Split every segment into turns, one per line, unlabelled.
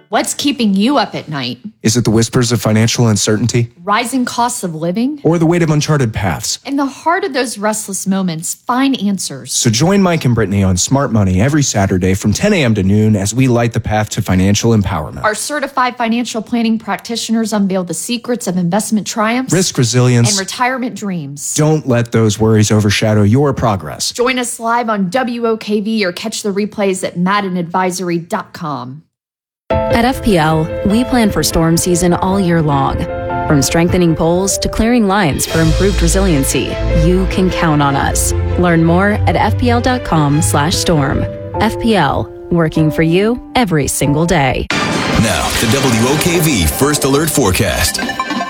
What's keeping you up at night?
Is it the whispers of financial uncertainty?
Rising costs of living?
Or the weight of uncharted paths?
In the heart of those restless moments, find answers.
So join Mike and Brittany on Smart Money every Saturday from 10 a.m. to noon as we light the path to financial empowerment.
Our certified financial planning practitioners unveil the secrets of investment triumphs,
risk resilience,
and retirement dreams.
Don't let those worries overshadow your progress.
Join us live on WOKV or catch the replays at maddenadvisory.com.
At FPL, we plan for storm season all year long. From strengthening poles to clearing lines for improved resiliency, you can count on us. Learn more at fpl.com/storm. FPL, working for you every single day.
Now, the WOKV First Alert Forecast.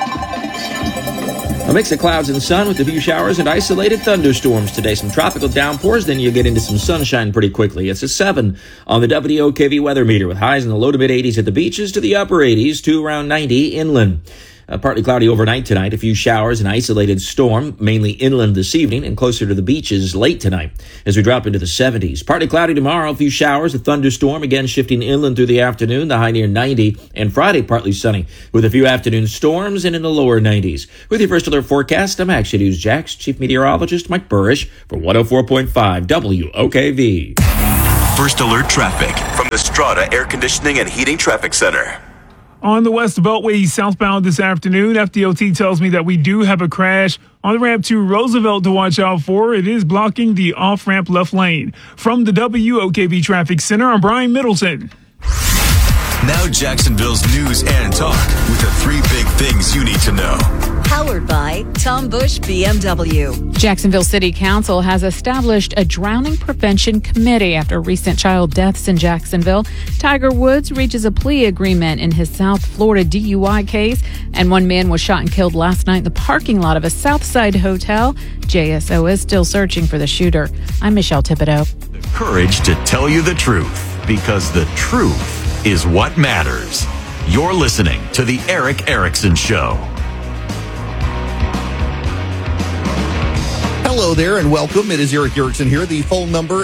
A mix of clouds and sun with a few showers and isolated thunderstorms today. Some tropical downpours, then you get into some sunshine pretty quickly. It's a 7 on the WOKV weather meter with highs in the low to mid 80s at the beaches to the upper 80s to around 90 inland. Partly cloudy overnight tonight. A few showers and isolated storm, mainly inland this evening and closer to the beaches late tonight as we drop into the 70s. Partly cloudy tomorrow. A few showers, a thunderstorm, again shifting inland through the afternoon, the high near 90. And Friday, partly sunny with a few afternoon storms and in the lower 90s. With your First Alert forecast, I'm Action News Jax Chief Meteorologist Mike Burrish for 104.5 WOKV.
First Alert traffic from the Strata Air Conditioning and Heating Traffic Center.
On the West Beltway southbound this afternoon, FDOT tells me that we do have a crash on the ramp to Roosevelt to watch out for. It is blocking the off-ramp left lane. From the WOKV Traffic Center, I'm Brian Middleton.
Now Jacksonville's news and talk with the 3 big things you need to know.
Powered by Tom Bush BMW.
Jacksonville City Council has established a drowning prevention committee after recent child deaths in Jacksonville. Tiger Woods reaches a plea agreement in his South Florida DUI case, and one man was shot and killed last night in the parking lot of a Southside hotel. JSO is still searching for the shooter. I'm Michelle Thibodeau.
The courage to tell you the truth, because the truth is what matters. You're listening to The Eric Erickson Show.
Hello there and welcome. It is Eric Erickson here. The phone number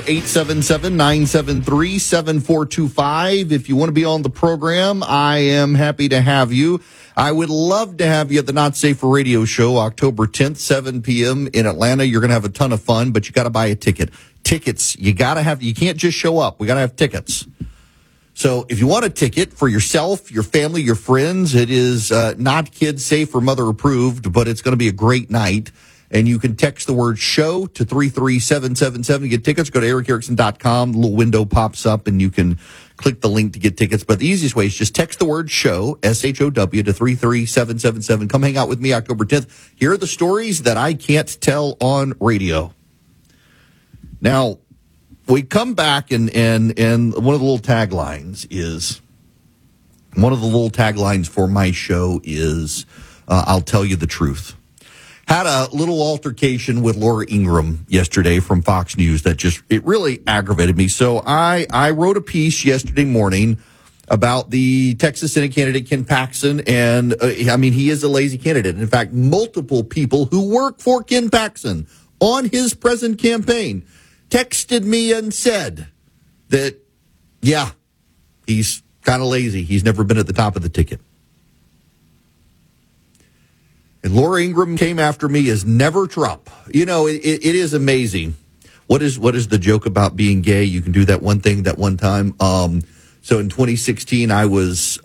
877-973-7425. If you want to be on the program, I am happy to have you. I would love to have you at the Not Safe for Radio show, October 10th, 7 p.m. in Atlanta. You're going to have a ton of fun, but you got to buy a ticket. Tickets, you can't just show up. We got to have tickets. So if you want a ticket for yourself, your family, your friends, it is not kid safe or mother approved, but it's going to be a great night. And you can text the word show to 33777 to get tickets. Go to ericerickson.com. The little window pops up and you can click the link to get tickets. But the easiest way is just text the word show, S-H-O-W, to 33777. Come hang out with me October 10th. Here are the stories that I can't tell on radio. Now, we come back and one of the little taglines for my show is, I'll tell you the truth. Had a little altercation with Laura Ingraham yesterday from Fox News that it really aggravated me. So I wrote a piece yesterday morning about the Texas Senate candidate, Ken Paxton. And he is a lazy candidate. In fact, multiple people who work for Ken Paxton on his present campaign texted me and said that, yeah, he's kind of lazy. He's never been at the top of the ticket. And Laura Ingraham came after me as never Trump. You know, it is amazing. What is the joke about being gay? You can do that one thing that one time. So in 2016, I was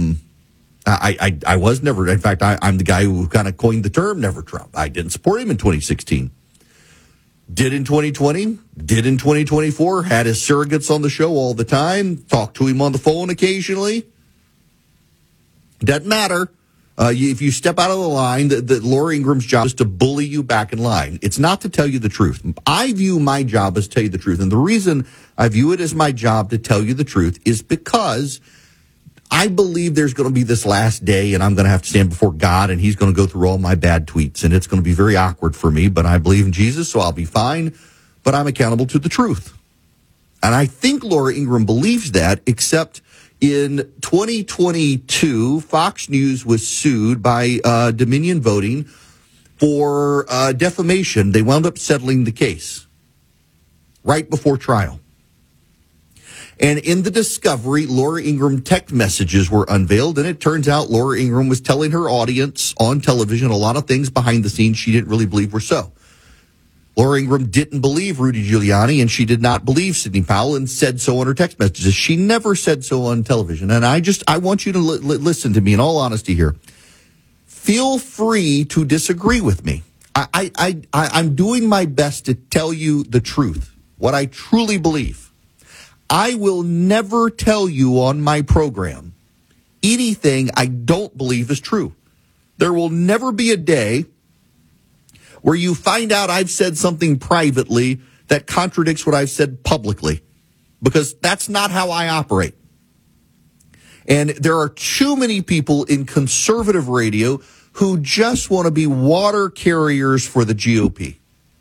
I was never. In fact, I'm the guy who kind of coined the term never Trump. I didn't support him in 2016. Did in 2020. Did in 2024. Had his surrogates on the show all the time. Talked to him on the phone occasionally. Doesn't matter. If you step out of the line, the Laura Ingraham's job is to bully you back in line. It's not to tell you the truth. I view my job as tell you the truth. And the reason I view it as my job to tell you the truth is because I believe there's going to be this last day and I'm going to have to stand before God and he's going to go through all my bad tweets. And it's going to be very awkward for me, but I believe in Jesus, so I'll be fine. But I'm accountable to the truth. And I think Laura Ingraham believes that, except in 2022, Fox News was sued by Dominion Voting for defamation. They wound up settling the case right before trial. And in the discovery, Laura Ingraham text messages were unveiled, and it turns out Laura Ingraham was telling her audience on television a lot of things behind the scenes she didn't really believe were so. Laura Ingraham didn't believe Rudy Giuliani, and she did not believe Sidney Powell, and said so on her text messages. She never said so on television. And I want you to listen to me in all honesty here. Feel free to disagree with me. I'm doing my best to tell you the truth, what I truly believe. I will never tell you on my program anything I don't believe is true. There will never be a day where you find out I've said something privately that contradicts what I've said publicly, because that's not how I operate. And there are too many people in conservative radio who just want to be water carriers for the GOP.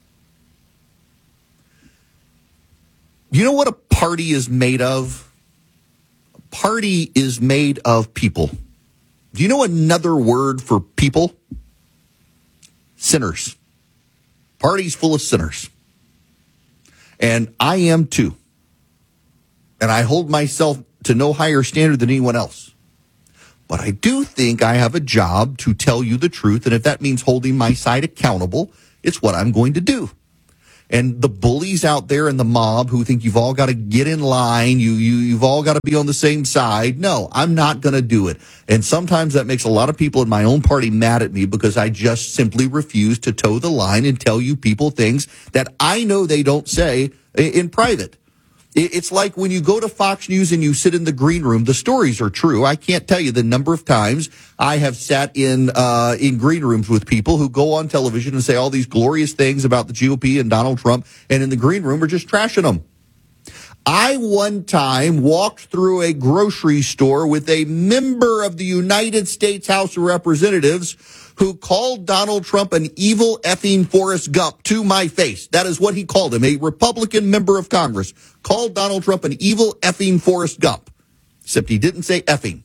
You know what a party is made of? A party is made of people. Do you know another word for people? Sinners. Party's full of sinners. And I am too. And I hold myself to no higher standard than anyone else. But I do think I have a job to tell you the truth, and if that means holding my side accountable, it's what I'm going to do. And the bullies out there in the mob who think you've all got to get in line, you've all got to be on the same side. No, I'm not going to do it. And sometimes that makes a lot of people in my own party mad at me, because I just simply refuse to toe the line and tell you people things that I know they don't say in private. It's like when you go to Fox News and you sit in the green room, the stories are true. I can't tell you the number of times I have sat in green rooms with people who go on television and say all these glorious things about the GOP and Donald Trump, and in the green room are just trashing them. I one time walked through a grocery store with a member of the United States House of Representatives who called Donald Trump an evil effing Forrest Gump to my face. That is what he called him. A Republican member of Congress called Donald Trump an evil effing Forrest Gump. Except he didn't say effing.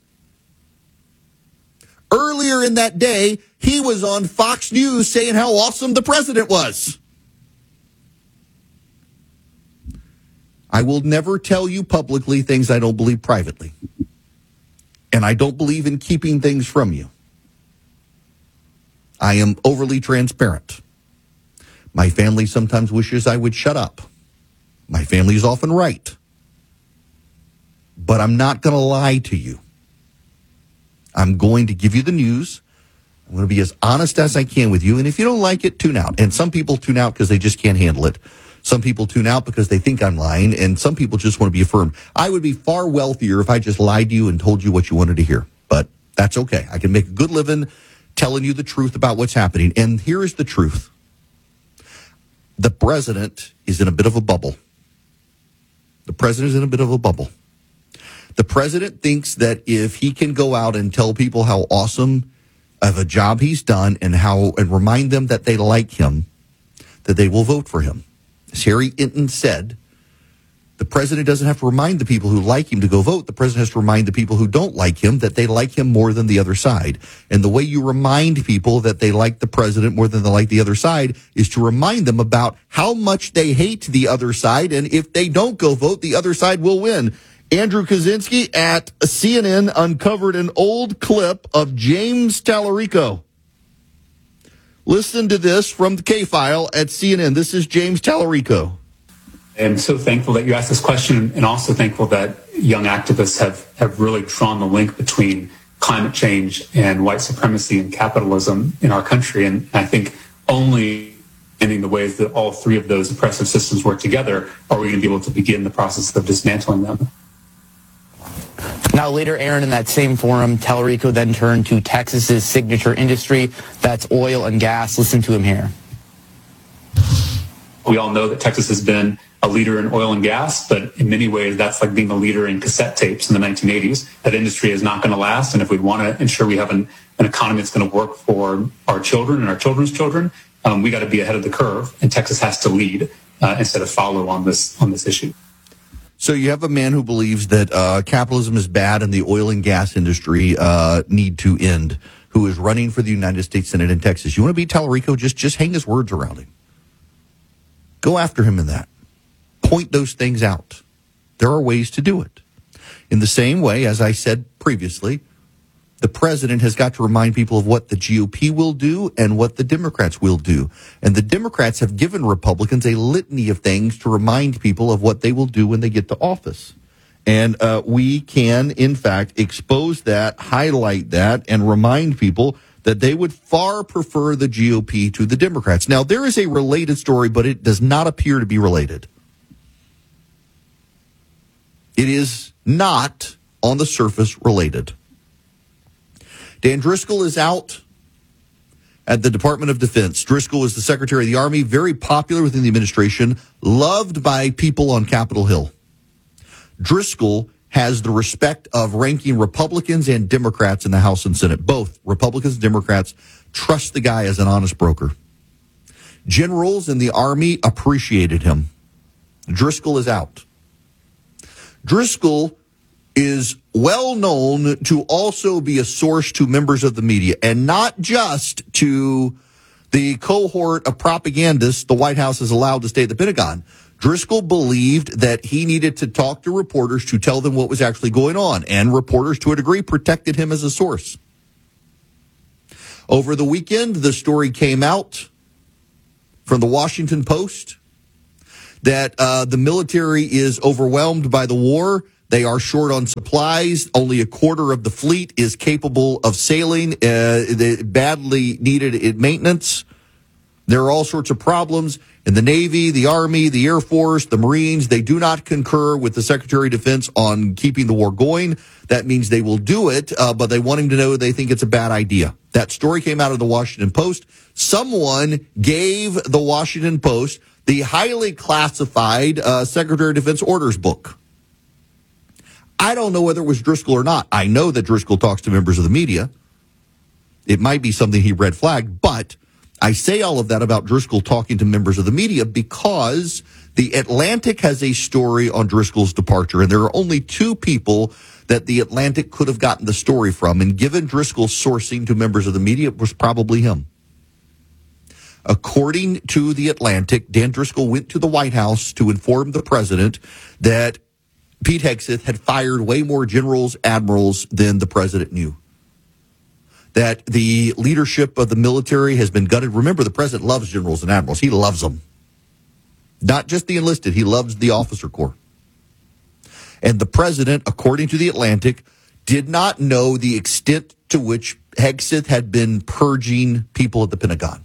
Earlier in that day, he was on Fox News saying how awesome the president was. I will never tell you publicly things I don't believe privately. And I don't believe in keeping things from you. I am overly transparent. My family sometimes wishes I would shut up. My family is often right. But I'm not going to lie to you. I'm going to give you the news. I'm going to be as honest as I can with you. And if you don't like it, tune out. And some people tune out because they just can't handle it. Some people tune out because they think I'm lying. And some people just want to be affirmed. I would be far wealthier if I just lied to you and told you what you wanted to hear. But that's okay. I can make a good living telling you the truth about what's happening. And here is the truth. The president is in a bit of a bubble. The president is in a bit of a bubble. The president thinks that if he can go out and tell people how awesome of a job he's done and remind them that they like him, that they will vote for him. As Harry Inton said, the president doesn't have to remind the people who like him to go vote. The president has to remind the people who don't like him that they like him more than the other side. And the way you remind people that they like the president more than they like the other side is to remind them about how much they hate the other side. And if they don't go vote, the other side will win. Andrew Kaczynski at CNN uncovered an old clip of James Tallarico. Listen to this from the K-File at CNN. This is James Tallarico.
I'm so thankful that you asked this question, and also thankful that young activists have really drawn the link between climate change and white supremacy and capitalism in our country. And I think only in the ways that all three of those oppressive systems work together are we going to be able to begin the process of dismantling them.
Now, later, Aaron, in that same forum, Tallarico then turned to Texas's signature industry, that's oil and gas. Listen to him here.
We all know that Texas has been a leader in oil and gas, but in many ways, that's like being a leader in cassette tapes in the 1980s. That industry is not going to last, and if we want to ensure we have an economy that's going to work for our children and our children's children, we got to be ahead of the curve, and Texas has to lead instead of follow on this issue.
So you have a man who believes that capitalism is bad and the oil and gas industry need to end, who is running for the United States Senate in Texas. You want to beat Tallarico? Just hang his words around him. Go after him in that. Point those things out. There are ways to do it. In the same way, as I said previously, the president has got to remind people of what the GOP will do and what the Democrats will do. And the Democrats have given Republicans a litany of things to remind people of what they will do when they get to office. And we can, in fact, expose that, highlight that, and remind people that they would far prefer the GOP to the Democrats. Now, there is a related story, but it does not appear to be related. It is not, on the surface, related. Dan Driscoll is out at the Department of Defense. Driscoll is the Secretary of the Army, very popular within the administration, loved by people on Capitol Hill. Driscoll has the respect of ranking Republicans and Democrats in the House and Senate. Both Republicans and Democrats trust the guy as an honest broker. Generals in the Army appreciated him. Driscoll is out. Driscoll is well known to also be a source to members of the media, and not just to the cohort of propagandists the White House is allowed to stay at the Pentagon. Driscoll believed that he needed to talk to reporters to tell them what was actually going on, and reporters, to a degree, protected him as a source. Over the weekend, the story came out from the Washington Post that the military is overwhelmed by the war. They are short on supplies. Only a quarter of the fleet is capable of sailing. They badly needed maintenance. There are all sorts of problems in the Navy, the Army, the Air Force, the Marines. They do not concur with the Secretary of Defense on keeping the war going. That means they will do it, but they want him to know they think it's a bad idea. That story came out of the Washington Post. Someone gave the Washington Post the highly classified Secretary of Defense orders book. I don't know whether it was Driscoll or not. I know that Driscoll talks to members of the media. It might be something he red flagged, but I say all of that about Driscoll talking to members of the media because the Atlantic has a story on Driscoll's departure, and there are only two people that the Atlantic could have gotten the story from, and given Driscoll's sourcing to members of the media, it was probably him. According to the Atlantic, Dan Driscoll went to the White House to inform the president that Pete Hegseth had fired way more generals, admirals than the president knew. That the leadership of the military has been gutted. Remember, the president loves generals and admirals. He loves them. Not just the enlisted. He loves the officer corps. And the president, according to the Atlantic, did not know the extent to which Hegseth had been purging people at the Pentagon.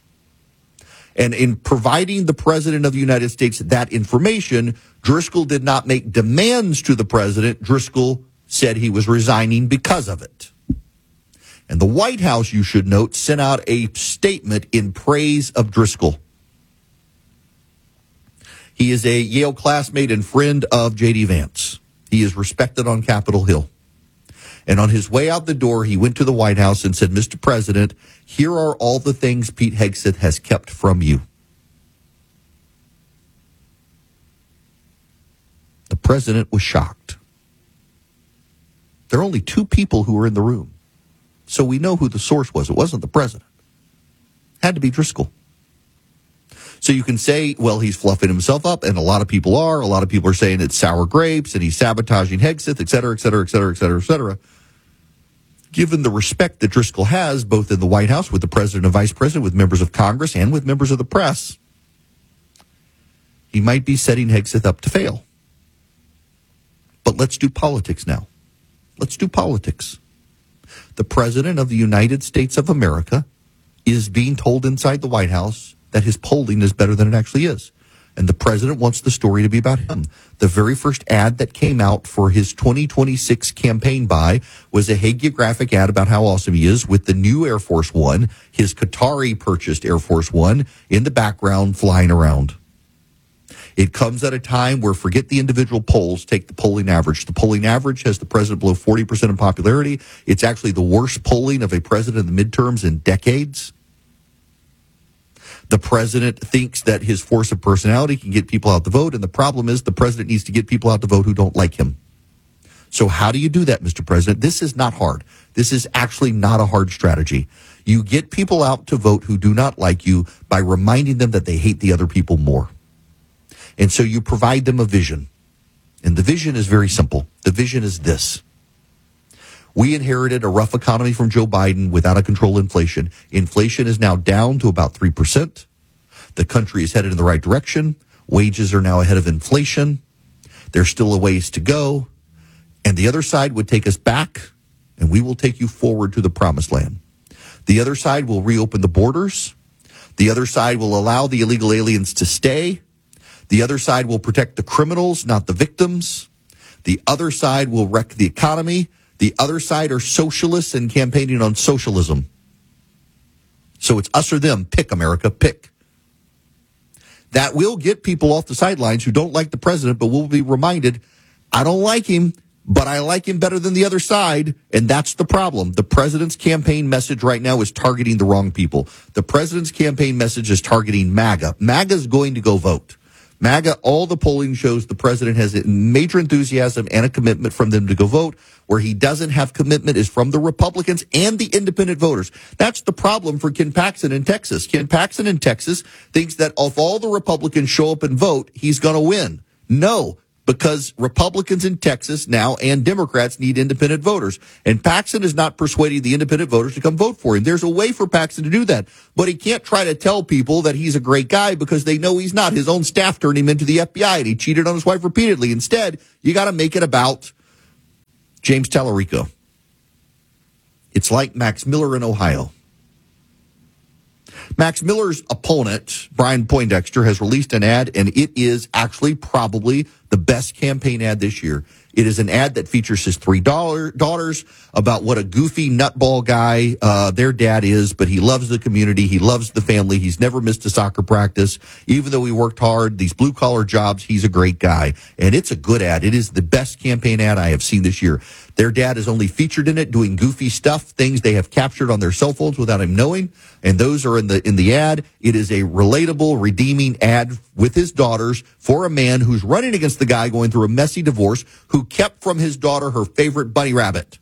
And in providing the president of the United States that information, Driscoll did not make demands to the president. Driscoll said he was resigning because of it. And the White House, you should note, sent out a statement in praise of Driscoll. He is a Yale classmate and friend of J.D. Vance. He is respected on Capitol Hill. And on his way out the door, he went to the White House and said, Mr. President, here are all the things Pete Hegseth has kept from you. The president was shocked. There are only two people who were in the room. So we know who the source was. It wasn't the president. It had to be Driscoll. So you can say, well, he's fluffing himself up, and a lot of people are. A lot of people are saying it's sour grapes, and he's sabotaging Hegseth, et cetera, et cetera, et cetera, et cetera, et cetera. Given the respect that Driscoll has, both in the White House, with the president and vice president, with members of Congress, and with members of the press, he might be setting Hegseth up to fail. But let's do politics now. Let's do politics. The president of the United States of America is being told inside the White House that his polling is better than it actually is. And the president wants the story to be about him. The very first ad that came out for his 2026 campaign buy was a hagiographic ad about how awesome he is with the new Air Force One, his Qatari-purchased Air Force One, in the background flying around. It comes at a time where, forget the individual polls, take the polling average. The polling average has the president below 40% in popularity. It's actually the worst polling of a president in the midterms in decades. The president thinks that his force of personality can get people out to vote, and the problem is the president needs to get people out to vote who don't like him. So how do you do that, Mr. President? This is not hard. This is actually not a hard strategy. You get people out to vote who do not like you by reminding them that they hate the other people more. And so you provide them a vision. And the vision is very simple. The vision is this. We inherited a rough economy from Joe Biden without a controlled inflation. Inflation is now down to about 3%. The country is headed in the right direction. Wages are now ahead of inflation. There's still a ways to go. And the other side would take us back, and we will take you forward to the promised land. The other side will reopen the borders. The other side will allow the illegal aliens to stay. The other side will protect the criminals, not the victims. The other side will wreck the economy. The other side are socialists and campaigning on socialism. So it's us or them. Pick, America, pick. That will get people off the sidelines who don't like the president, but will be reminded, I don't like him, but I like him better than the other side, and that's the problem. The president's campaign message right now is targeting the wrong people. The president's campaign message is targeting MAGA. MAGA's going to go vote. MAGA, all the polling shows the president has a major enthusiasm and a commitment from them to go vote. Where he doesn't have commitment is from the Republicans and the independent voters. That's the problem for Ken Paxton in Texas. Ken Paxton in Texas thinks that if all the Republicans show up and vote, he's going to win. No, because Republicans in Texas now and Democrats need independent voters. And Paxton is not persuading the independent voters to come vote for him. There's a way for Paxton to do that. But he can't try to tell people that he's a great guy because they know he's not. His own staff turned him into the FBI and he cheated on his wife repeatedly. Instead, you got to make it about James Tallarico. It's like Max Miller in Ohio. Max Miller's opponent, Brian Poindexter, has released an ad, and it is actually probably the best campaign ad this year. It is an ad that features his three daughters about what a goofy nutball guy their dad is, but he loves the community. He loves the family. He's never missed a soccer practice. Even though he worked hard, these blue-collar jobs, he's a great guy. And it's a good ad. It is the best campaign ad I have seen this year. Their dad is only featured in it doing goofy stuff, things they have captured on their cell phones without him knowing. And those are in the ad. It is a relatable, redeeming ad with his daughters for a man who's running against the guy going through a messy divorce who kept from his daughter her favorite bunny rabbit.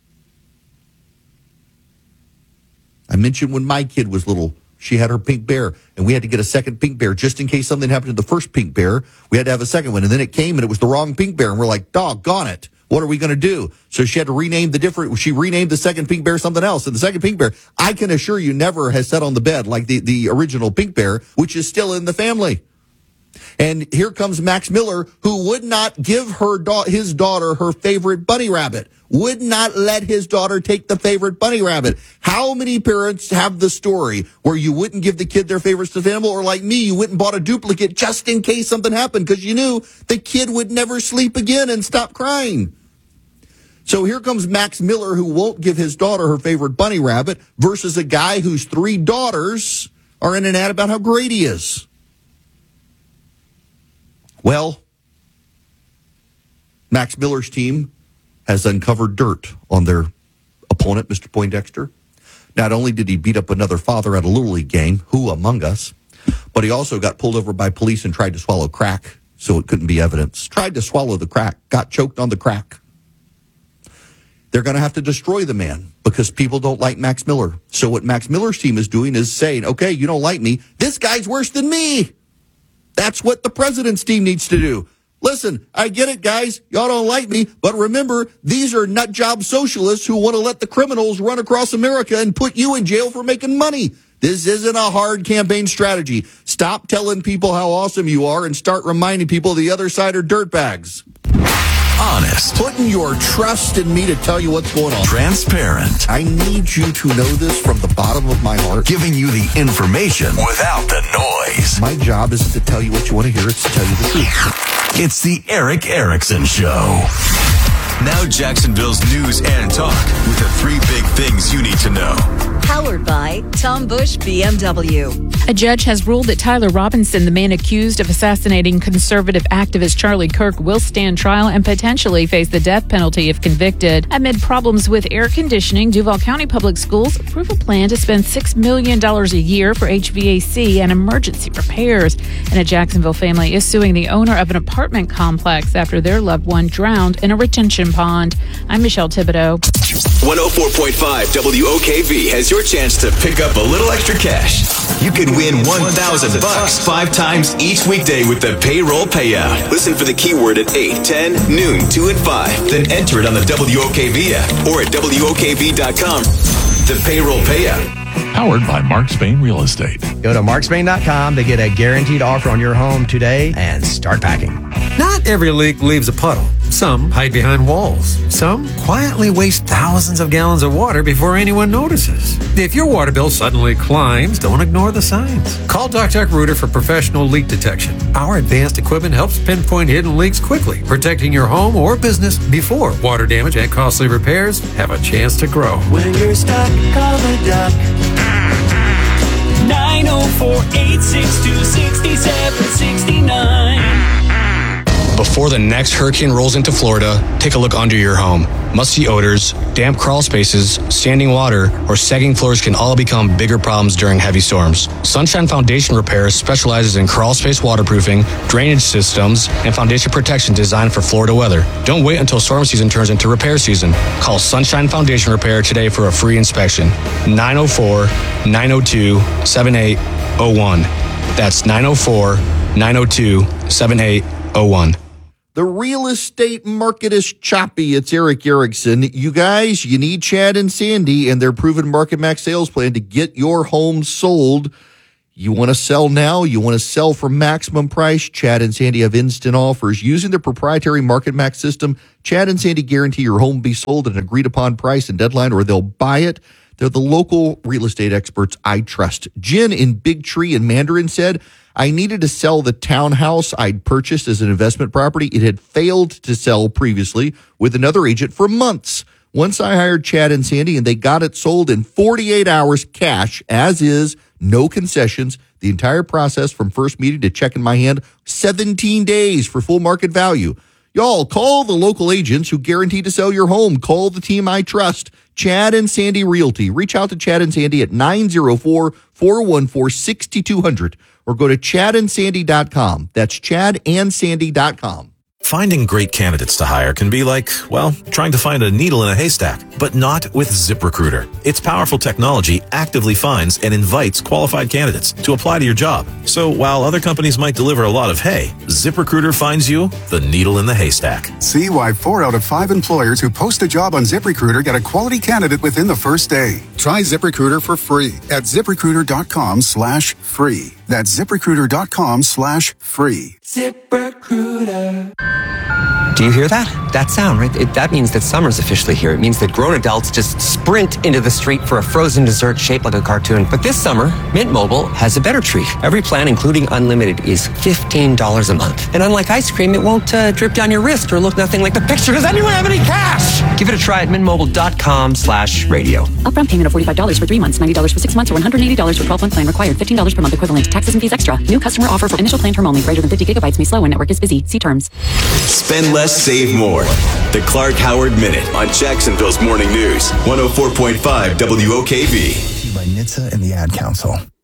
I mentioned when my kid was little, she had her pink bear, and we had to get a second pink bear just in case something happened to the first pink bear. We had to have a second one, and then it came, and it was the wrong pink bear, and we're like, doggone it. What are we going to do? So she had to rename she renamed the second pink bear something else. And the second pink bear, I can assure you, never has sat on the bed like the original pink bear, which is still in the family. And here comes Max Miller, who would not give his daughter her favorite bunny rabbit, would not let his daughter take the favorite bunny rabbit. How many parents have the story where you wouldn't give the kid their favorite stuffed animal, or like me, you went and bought a duplicate just in case something happened because you knew the kid would never sleep again and stop crying? So here comes Max Miller, who won't give his daughter her favorite bunny rabbit, versus a guy whose three daughters are in an ad about how great he is. Well, Max Miller's team has uncovered dirt on their opponent, Mr. Poindexter. Not only did he beat up another father at a Little League game, who among us, but he also got pulled over by police and tried to swallow crack so it couldn't be evidence. Tried to swallow the crack, got choked on the crack. They're going to have to destroy the man because people don't like Max Miller. So what Max Miller's team is doing is saying, okay, you don't like me. This guy's worse than me. That's what the president's team needs to do. Listen, I get it, guys. Y'all don't like me. But remember, these are nut job socialists who want to let the criminals run across America and put you in jail for making money. This isn't a hard campaign strategy. Stop telling people how awesome you are and start reminding people the other side are dirtbags.
Honest.
Putting your trust in me to tell you what's going on.
Transparent.
I need you to know this from the bottom of my heart.
Giving you the information without the noise.
My job isn't to tell you what you want to hear, it's to tell you the truth.
It's the Eric Erickson Show. Now Jacksonville's news and talk with the three big things you need to know.
Powered by Tom Bush BMW.
A judge has ruled that Tyler Robinson, the man accused of assassinating conservative activist Charlie Kirk, will stand trial and potentially face the death penalty if convicted. Amid problems with air conditioning, Duval County Public Schools approve a plan to spend $6 million a year for HVAC and emergency repairs. And a Jacksonville family is suing the owner of an apartment complex after their loved one drowned in a retention pond. I'm Michelle Thibodeau.
104.5 WOKV has your chance to pick up a little extra cash. You can win $1,000 5 times each weekday with the payroll payout. Listen for the keyword at 8, 10, noon, 2, and 5. Then enter it on the WOKV app or at WOKV.com. The payroll payout.
Powered by Mark Spain Real Estate.
Go to markspain.com to get a guaranteed offer on your home today and start packing.
Not every leak leaves a puddle. Some hide behind walls. Some quietly waste thousands of gallons of water before anyone notices. If your water bill suddenly climbs, don't ignore the signs. Call Doc Rooter for professional leak detection. Our advanced equipment helps pinpoint hidden leaks quickly, protecting your home or business before water damage and costly repairs have a chance to grow.
When you're stuck, call the Duck. 904-862-6769.
Before the next hurricane rolls into Florida, take a look under your home. Musty odors, damp crawl spaces, standing water, or sagging floors can all become bigger problems during heavy storms. Sunshine Foundation Repair specializes in crawl space waterproofing, drainage systems, and foundation protection designed for Florida weather. Don't wait until storm season turns into repair season. Call Sunshine Foundation Repair today for a free inspection. 904-902-7801. That's 904-902-7801.
The real estate market is choppy. It's Eric Erickson. You guys, you need Chad and Sandy and their proven Market Max sales plan to get your home sold. You want to sell now? You want to sell for maximum price? Chad and Sandy have instant offers. Using their proprietary Market Max system, Chad and Sandy guarantee your home will be sold at an agreed upon price and deadline, or they'll buy it. They're the local real estate experts I trust. Jen in Big Tree in Mandarin said, I needed to sell the townhouse I'd purchased as an investment property. It had failed to sell previously with another agent for months. Once I hired Chad and Sandy, and they got it sold in 48 hours cash, as is, no concessions. The entire process from first meeting to check in my hand, 17 days for full market value. Y'all, call the local agents who guarantee to sell your home. Call the team I trust, Chad and Sandy Realty. Reach out to Chad and Sandy at 904-414-6200 or go to chadandsandy.com. That's chadandsandy.com.
Finding great candidates to hire can be like, well, trying to find a needle in a haystack, but not with ZipRecruiter. Its powerful technology actively finds and invites qualified candidates to apply to your job. So while other companies might deliver a lot of hay, ZipRecruiter finds you the needle in the haystack.
See why 4 out of 5 employers who post a job on ZipRecruiter get a quality candidate within the first day. Try ZipRecruiter for free at ZipRecruiter.com/free. That's ZipRecruiter.com/free.
ZipRecruiter.
Do you hear that? That sound, right? That means that summer's officially here. It means that grown adults just sprint into the street for a frozen dessert shaped like a cartoon. But this summer, Mint Mobile has a better treat. Every plan, including unlimited, is $15 a month. And unlike ice cream, it won't drip down your wrist or look nothing like the picture. Does anyone have any cash? Give it a try at mintmobile.com/radio.
Upfront payment of $45 for 3 months, $90 for 6 months, or $180 for 12-month plan required. $15 per month equivalent. Taxes and fees extra. New customer offer for initial plan term only. Greater than 50 gigabytes may slow when network is busy. See terms.
Spend less, save more. The Clark Howard Minute on Jacksonville's Morning News. 104.5 WOKV.
By NHTSA and the Ad Council.